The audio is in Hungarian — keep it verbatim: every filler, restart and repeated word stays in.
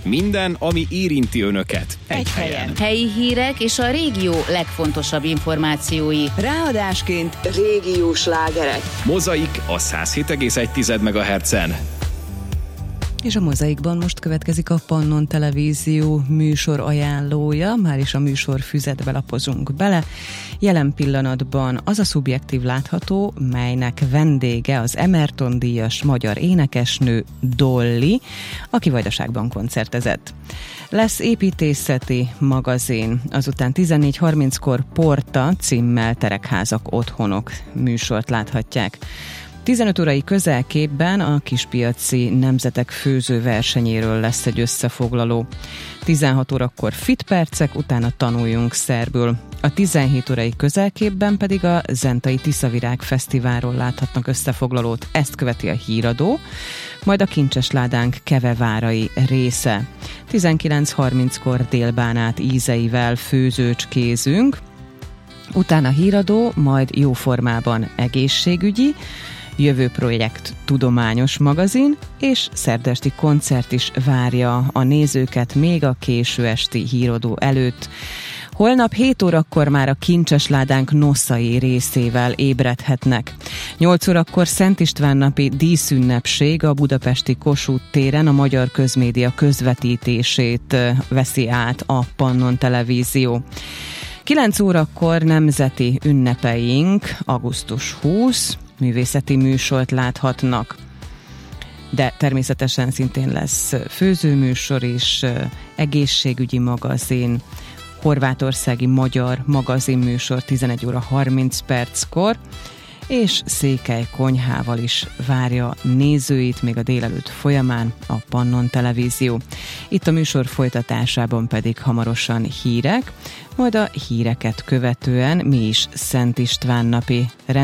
Minden, ami érinti Önöket. Egy, Egy helyen. helyen. Helyi hírek és a régió legfontosabb információi. Ráadásként régiós slágerek. Mozaik a száz hét egész egy megahertzen. És a Mozaikban most következik a Pannon Televízió műsor ajánlója, már is a műsor füzetbe lapozunk bele. Jelen pillanatban az a szubjektív látható, melynek vendége az Emerton-díjas magyar énekesnő Dolly, aki Vajdaságban koncertezett. Lesz építészeti magazin, azután tizennégy harminckor Porta címmel Terekházak, otthonok műsort láthatják. tizenöt órai közelképben a Kispiaci Nemzetek Főzőversenyéről lesz egy összefoglaló. tizenhat órakor Fit percek, utána tanuljunk szerbül. A tizenhét órai közelképben pedig a Zentai Tiszavirág Fesztiválról láthatnak összefoglalót. Ezt követi a híradó, majd a Kincses Ládánk kevevárai része. tizenkilenc harminckor Délbánát ízeivel főzőcskézünk, utána híradó, majd jóformában egészségügyi, Jövő projekt tudományos magazin, és szerdesti koncert is várja a nézőket még a késő esti híradó előtt. Holnap hét órakor már a Kincses Ládánk nosszai részével ébredhetnek. nyolc órakor Szent István napi díszünnepség a budapesti Kossuth téren, a Magyar Közmédia közvetítését veszi át a Pannon Televízió. kilenc órakor nemzeti ünnepeink, augusztus huszadika, művészeti műsort láthatnak. De természetesen szintén lesz főzőműsor is, egészségügyi magazin, horvátországi magyar magazinműsor tizenegy óra harminc perckor, és Székely konyhával is várja nézőit még a délelőtt folyamán a Pannon Televízió. Itt a műsor folytatásában pedig hamarosan hírek, majd a híreket követően mi is Szent István napi